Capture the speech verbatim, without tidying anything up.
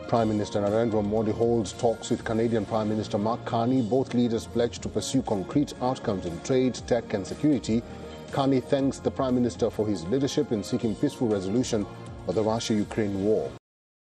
Prime Minister Narendra Modi holds talks with Canadian Prime Minister Mark Carney. Both leaders pledged to pursue concrete outcomes in trade, tech and security. Carney thanks the Prime Minister for his leadership in seeking peaceful resolution of the Russia-Ukraine war.